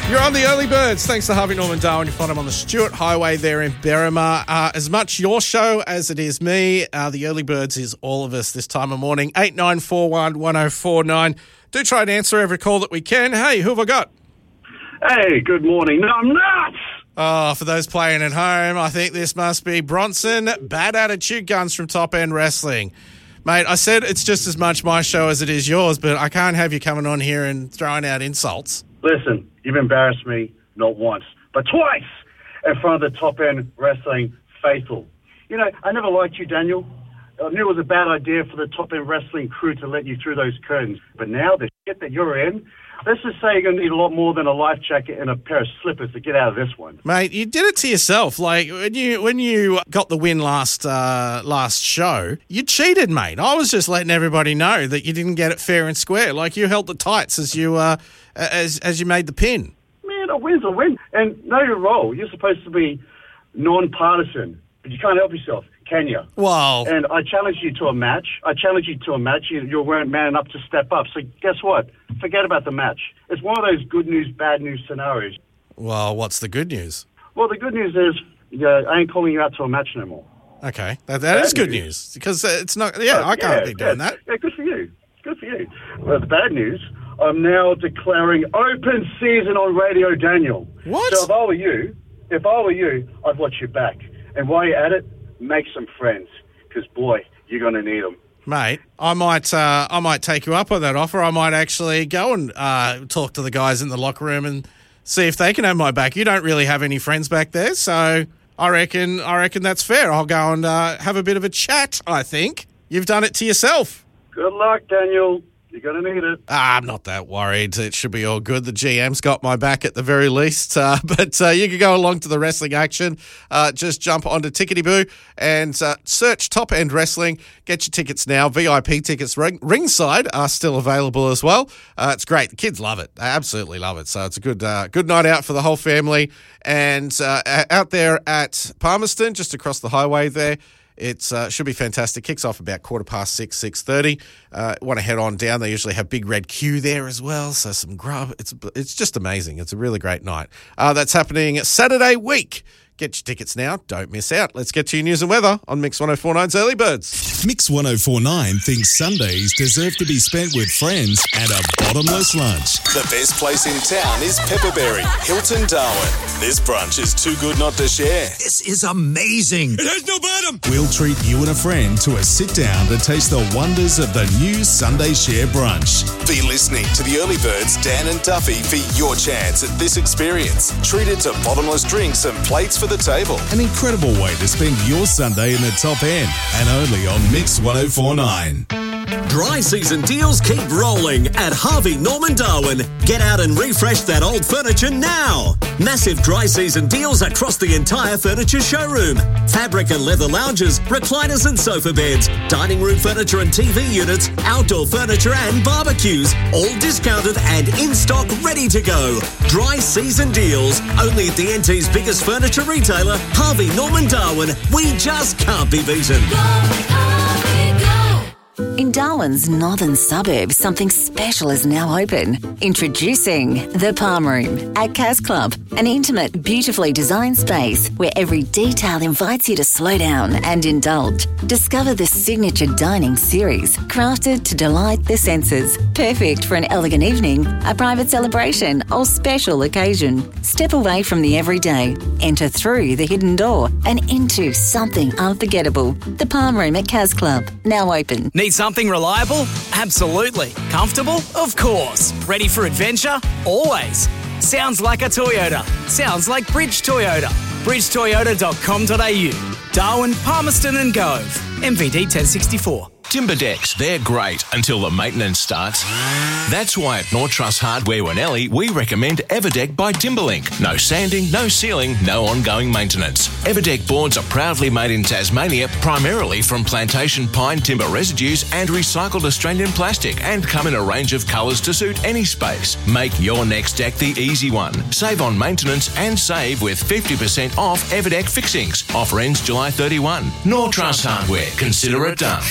You're on the Early Birds. Thanks to Harvey Norman Darwin. You find him on the Stuart Highway there in Berrima. As much your show as it is me, the Early Birds is all of us this time of morning. 8941 1049. Do try and answer every call that we can. Hey, who have I got? Hey, good morning. No, I'm nuts! Oh, for those playing at home, I think this must be Bronson Bad Attitude Guns from Top End Wrestling. Mate, I said it's just as much my show as it is yours, but I can't have you coming on here and throwing out insults. Listen, you've embarrassed me not once, but twice in front of the Top End Wrestling faithful. You know, I never liked you, Daniel. I knew it was a bad idea for the Top End Wrestling crew to let you through those curtains. But now, the shit that you're in, let's just say you're going to need a lot more than a life jacket and a pair of slippers to get out of this one. Mate, you did it to yourself. Like, when you got the win last show, you cheated, mate. I was just letting everybody know that you didn't get it fair and square. Like, you held the tights as you made the pin. Man, a win's a win. And know your role. You're supposed to be non-partisan, but you can't help yourself, can you? Wow. And I challenged you to a match. You weren't man enough to step up. So guess what? Forget about the match. It's one of those good news, bad news scenarios. Well, what's the good news? Well, the good news is I ain't calling you out to a match no more. Okay. That is good news. Because it's not... I can't be doing that. Yeah, good for you. Good for you. Well, the bad news, I'm now declaring open season on Radio Daniel. What? So if I were you, I'd watch your back. And while you're at it, make some friends. Because, boy, you're going to need them. Mate, I might take you up on that offer. I might actually go and talk to the guys in the locker room and see if they can have my back. You don't really have any friends back there, so I reckon that's fair. I'll go and have a bit of a chat, I think. You've done it to yourself. Good luck, Daniel. You're going to need it. I'm not that worried. It should be all good. The GM's got my back at the very least. But you can go along to the wrestling action. Just jump onto Tickety-Boo and search Top End Wrestling. Get your tickets now. VIP tickets ringside are still available as well. It's great. The kids love it. They absolutely love it. So it's a good night out for the whole family. And out there at Palmerston, just across the highway there, it should be fantastic. Kicks off about 6:15, 6:30. Want to head on down. They usually have Big Red Q there as well, so some grub. It's just amazing. It's a really great night. That's happening Saturday week. Get your tickets now. Don't miss out. Let's get to your news and weather on Mix 104.9's Early Birds. Mix 104.9 thinks Sundays deserve to be spent with friends and a bottomless lunch. The best place in town is Pepperberry, Hilton, Darwin. This brunch is too good not to share. This is amazing. It has no bottom. We'll treat you and a friend to a sit-down to taste the wonders of the new Sunday Share brunch. Be listening to the Early Birds, Dan and Duffy, for your chance at this experience. Treated to bottomless drinks and plates for the table. An incredible way to spend your Sunday in the Top End, and only on Mix 104.9. Dry season deals keep rolling at Harvey Norman Darwin. Get out and refresh that old furniture now. Massive dry season deals across the entire furniture showroom. Fabric and leather lounges, recliners and sofa beds, dining room furniture and TV units, outdoor furniture and barbecues, all discounted and in stock, ready to go. Dry season deals, only at the NT's biggest furniture retailer, Harvey Norman Darwin. We just can't be beaten. In Darwin's northern suburb, something special is now open. Introducing The Palm Room at Cas Club, an intimate, beautifully designed space where every detail invites you to slow down and indulge. Discover the signature dining series, crafted to delight the senses. Perfect for an elegant evening, a private celebration, or special occasion. Step away from the everyday, enter through the hidden door, and into something unforgettable. The Palm Room at Cas Club, now open. Need something reliable? Absolutely. Comfortable? Of course. Ready for adventure? Always. Sounds like a Toyota. Sounds like Bridge Toyota. bridgetoyota.com.au. Darwin, Palmerston and Gove. MVD 1064. Timber decks, they're great until the maintenance starts. That's why at North Truss Hardware Wanelli, we recommend Everdeck by Timberlink. No sanding, no sealing, no ongoing maintenance. Everdeck boards are proudly made in Tasmania, primarily from plantation pine timber residues and recycled Australian plastic, and come in a range of colours to suit any space. Make your next deck the easy one. Save on maintenance and save with 50% off Everdeck fixings. Offer ends July 31. North Truss Hardware. Consider it done.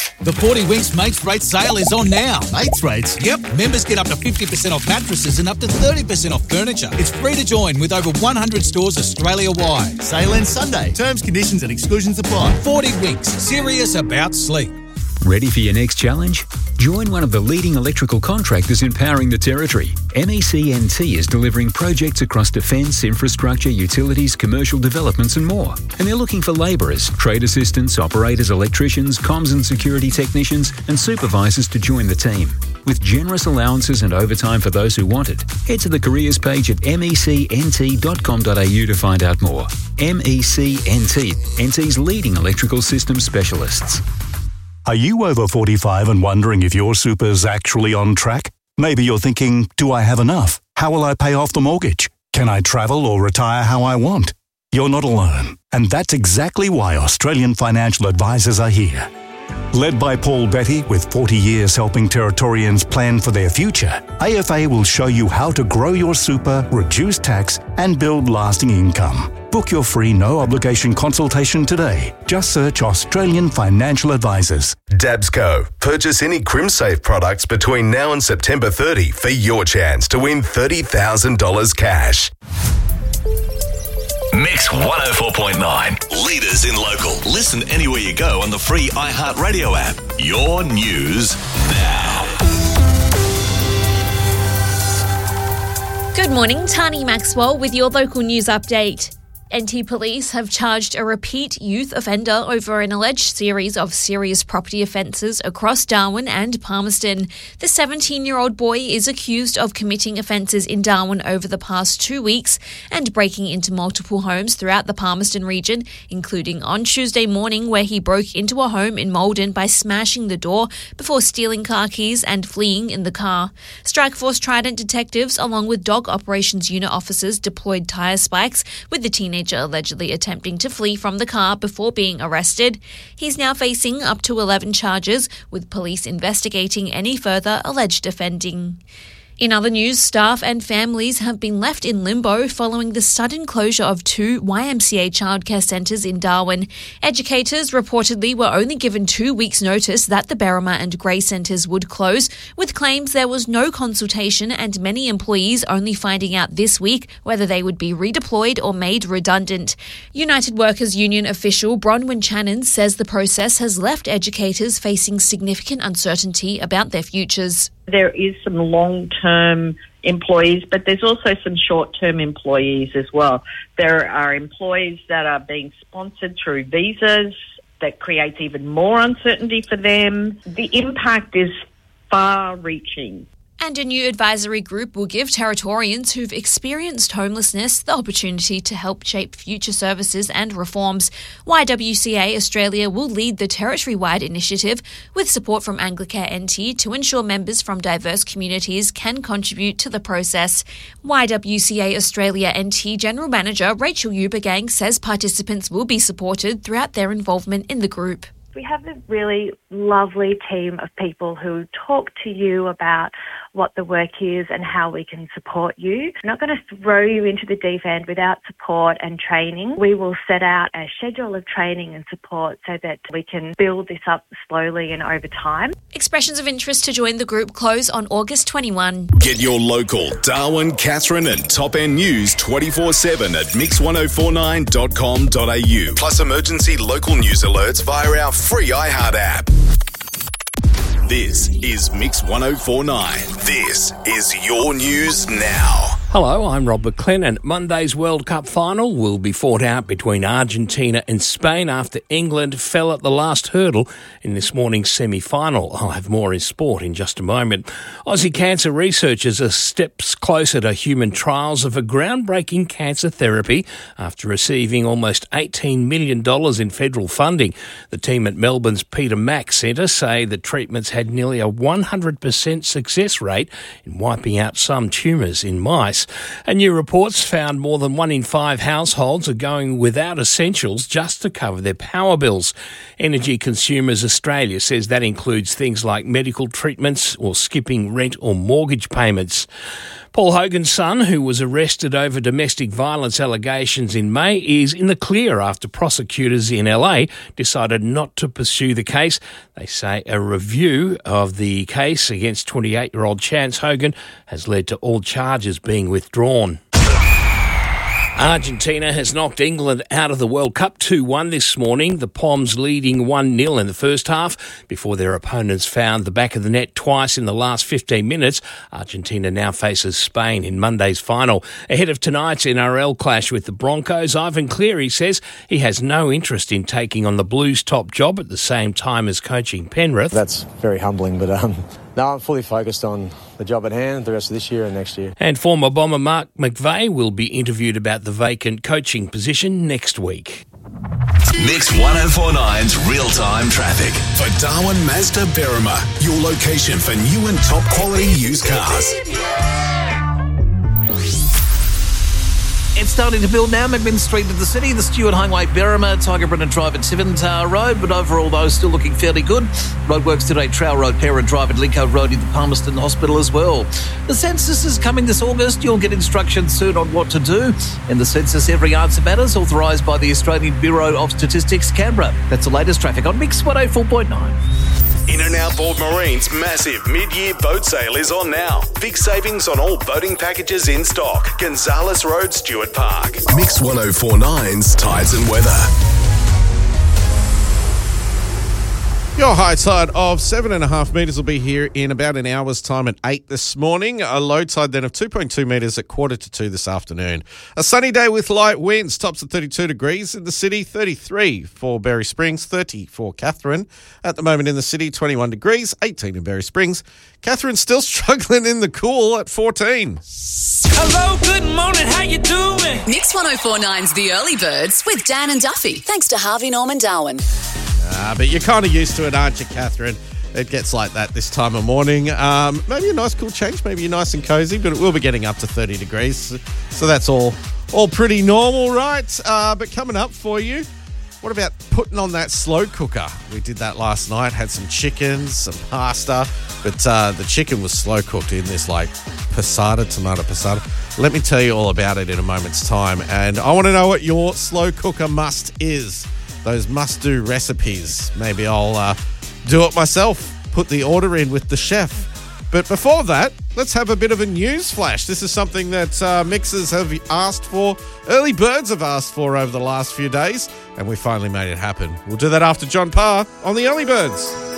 The 40 Winks Mates Rate sale is on now. Mates Rates? Yep. Members get up to 50% off mattresses and up to 30% off furniture. It's free to join with over 100 stores Australia-wide. Sale ends Sunday. Terms, conditions and exclusions apply. 40 Winks. Serious about sleep. Ready for your next challenge? Join one of the leading electrical contractors empowering the Territory. MECNT is delivering projects across defence, infrastructure, utilities, commercial developments and more. And they're looking for labourers, trade assistants, operators, electricians, comms and security technicians and supervisors to join the team. With generous allowances and overtime for those who want it, head to the careers page at mecnt.com.au to find out more. MECNT, NT's leading electrical systems specialists. Are you over 45 and wondering if your super's actually on track? Maybe you're thinking, do I have enough? How will I pay off the mortgage? Can I travel or retire how I want? You're not alone. And that's exactly why Australian financial advisors are here. Led by Paul Betty, with 40 years helping Territorians plan for their future, AFA will show you how to grow your super, reduce tax, and build lasting income. Book your free no-obligation consultation today. Just search Australian Financial Advisors. Dabsco. Purchase any CrimSafe products between now and September 30 for your chance to win $30,000 cash. Mix 104.9. Leaders in local. Listen anywhere you go on the free iHeartRadio app. Your news now. Good morning, Tani Maxwell with your local news update. NT Police have charged a repeat youth offender over an alleged series of serious property offences across Darwin and Palmerston. The 17-year-old boy is accused of committing offences in Darwin over the past 2 weeks and breaking into multiple homes throughout the Palmerston region, including on Tuesday morning where he broke into a home in Maldon by smashing the door before stealing car keys and fleeing in the car. Strikeforce Trident detectives along with Dog Operations Unit officers deployed tyre spikes with the teenager allegedly attempting to flee from the car before being arrested. He's now facing up to 11 charges, with police investigating any further alleged offending. In other news, staff and families have been left in limbo following the sudden closure of 2 YMCA childcare centres in Darwin. Educators reportedly were only given 2 weeks' notice that the Berrima and Grey centres would close, with claims there was no consultation and many employees only finding out this week whether they would be redeployed or made redundant. United Workers Union official Bronwyn Channon says the process has left educators facing significant uncertainty about their futures. There is some long-term employees, but there's also some short-term employees as well. There are employees that are being sponsored through visas. That creates even more uncertainty for them. The impact is far-reaching. And a new advisory group will give Territorians who've experienced homelessness the opportunity to help shape future services and reforms. YWCA Australia will lead the territory-wide initiative with support from Anglicare NT to ensure members from diverse communities can contribute to the process. YWCA Australia NT General Manager Rachel Eubergang says participants will be supported throughout their involvement in the group. We have a really lovely team of people who talk to you about what the work is and how we can support you. We're not going to throw you into the deep end without support and training. We will set out a schedule of training and support so that we can build this up slowly and over time. Expressions of interest to join the group close on August 21. Get your local Darwin, Katherine and Top End news 24/7 at mix1049.com.au. Plus emergency local news alerts via our free iHeart app. This is Mix 1049. This is your news now. Hello, I'm Rob McLennan. Monday's World Cup final will be fought out between Argentina and Spain after England fell at the last hurdle in this morning's semi-final. I'll have more in sport in just a moment. Aussie cancer researchers are steps closer to human trials of a groundbreaking cancer therapy after receiving almost $18 million in federal funding. The team at Melbourne's Peter Mac Centre say the treatments had nearly a 100% success rate in wiping out some tumours in mice. And new reports found more than 1 in 5 households are going without essentials just to cover their power bills. Energy Consumers Australia says that includes things like medical treatments or skipping rent or mortgage payments. Paul Hogan's son, who was arrested over domestic violence allegations in May, is in the clear after prosecutors in LA decided not to pursue the case. They say a review of the case against 28-year-old Chance Hogan has led to all charges being withdrawn. Argentina has knocked England out of the World Cup 2-1 this morning, the Poms leading 1-0 in the first half before their opponents found the back of the net twice in the last 15 minutes. Argentina now faces Spain in Monday's final. Ahead of tonight's NRL clash with the Broncos, Ivan Cleary says he has no interest in taking on the Blues' top job at the same time as coaching Penrith. That's very humbling, but no, I'm fully focused on the job at hand the rest of this year and next year. And former Bomber Mark McVeigh will be interviewed about the vacant coaching position next week. Mix 1049's real-time traffic. For Darwin Mazda Berrima, your location for new and top quality used cars. It's starting to build now. McMinn Street of the city, the Stewart Highway, Berrima, Tiger Brennan Drive at Seven Tower Road, but overall, though, still looking fairly good. Roadworks today, Trowell Road, Parent Drive and Lincoln Road into Palmerston Hospital as well. The census is coming this August. You'll get instructions soon on what to do. In the census, every answer matters, authorised by the Australian Bureau of Statistics, Canberra. That's the latest traffic on Mix 104.9. In and Outboard Marine's massive mid-year boat sale is on now. Big savings on all boating packages in stock. Gonzales Road, Stewart Park. Mix 1049's Tides and Weather. Your high tide of 7.5 metres will be here in about an hour's time at 8 this morning. A low tide then of 2.2 metres at 1:45 this afternoon. A sunny day with light winds, tops at 32 degrees in the city, 33 for Berry Springs, 30 for Katherine. At the moment in the city, 21 degrees, 18 in Berry Springs. Katherine's still struggling in the cool at 14. Hello, good morning, how you doing? Mix 1049's The Early Birds with Dan and Duffy, thanks to Harvey Norman Darwin. But you're kind of used to it, aren't you, Catherine? It gets like that this time of morning. Maybe a nice cool change. Maybe you're nice and cozy, but it will be getting up to 30 degrees. So that's all pretty normal, right? But coming up for you, what about putting on that slow cooker? We did that last night, had some chicken, some pasta, but the chicken was slow cooked in this like tomato passata. Let me tell you all about it in a moment's time. And I want to know what your slow cooker must is. Those must-do recipes. Maybe I'll do it myself, put the order in with the chef. But before that, let's have a bit of a news flash. This is something that mixers have asked for, early birds have asked for over the last few days, and we finally made it happen. We'll do that after John Parr on the Early Birds.